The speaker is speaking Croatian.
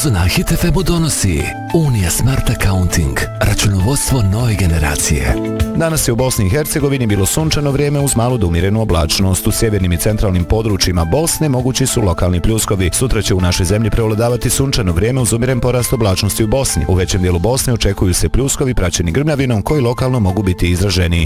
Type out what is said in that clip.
pauzu na Hit FM-u donosi Unija Smart Accounting, računovodstvo nove generacije. Danas je u Bosni i Hercegovini bilo sunčano vrijeme uz malu do umjerenu oblačnost. U sjevernim i centralnim područjima Bosne mogući su lokalni pljuskovi. Sutra će u našoj zemlji prevladavati sunčano vrijeme uz umjeren porast oblačnosti u Bosni. U većem dijelu Bosne očekuju se pljuskovi praćeni grmljavinom koji lokalno mogu biti izraženi.